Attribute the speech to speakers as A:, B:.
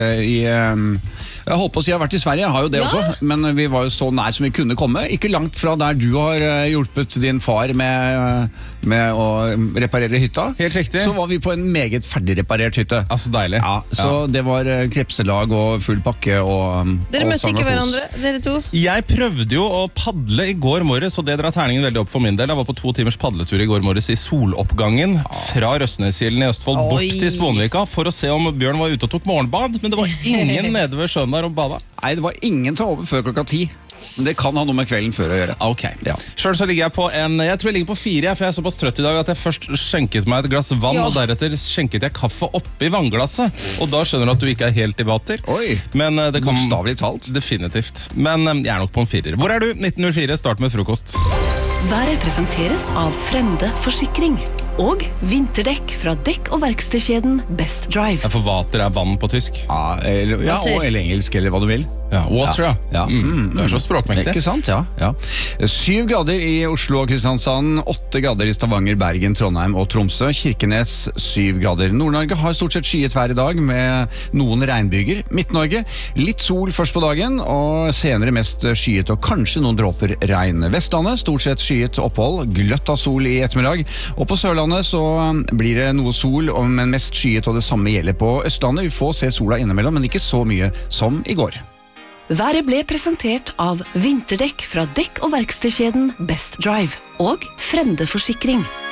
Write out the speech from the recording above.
A: Jeg holdt på å si jeg har vært i Sverige, jeg har jo det også, men vi var jo så nær som vi kunne komme. Ikke langt fra der du har hjulpet din far med å reparere hytta.
B: Helt riktig.
A: Så var vi på en meget ferdigreparert hytte.
B: Altså deilig.
A: Ja, så det var krepselag og full pakke og
C: Dere
A: og
C: møtte ikke hverandre, dere to?
B: Jeg prøvde jo å padle i går morges, og det drar terningen veldig opp for min del. Jeg var på 2 timers padletur i går morges i soloppgangen fra Røsneskilden i Østfold bort til Sponvika for å se om Bjørn var ute og tok morgenbad, men det var ingen nede ved sjøen der og bada.
A: Nei, det var ingen som var oppe før klokka 10. Men det kan ha noe med kvelden før å gjøre.
B: Ok. Ja. Selv så ligger jeg på jeg tror jeg ligger på 4, for jeg er såpass trøtt i dag at jeg først skjenket meg et glass vann, og deretter skjenket jeg kaffe oppi vannglasset. Og da skjønner du at du ikke er helt i vater.
A: Oi,
B: men det kan
A: bokstavelig talt.
B: Definitivt. Men jeg er nok på en 4. Hvor er du? 1904, start med frokost.
D: Været presenteres av Frende Forsikring og vinterdekk fra dekk- og verkstedkjeden Best Drive.
B: For vater er vann på tysk.
A: Ja, eller engelsk, eller hva du vil.
B: Ja, water, ja. Det er så språkmektig.
A: Ikke sant, ja. 7 grader i Oslo og Kristiansand, 8 grader i Stavanger, Bergen, Trondheim og Tromsø. Kirkenes 7 grader. Nord-Norge har stort sett skyet vær i dag med noen regnbyger. Midt-Norge litt sol først på dagen, og senere mest skyet og kanskje noen dråper regn. Vestlandet stort sett skyet opphold, gløtt av sol i ettermiddag. Og på Sørlandet så blir det noe sol, men mest skyet, og det samme gjelder på Østlandet. Vi får se sola innimellom, men ikke så mye som i går.
D: Været ble presentert av vinterdekk fra dekk- og verkstedkjeden Best Drive og Frende Forsikring.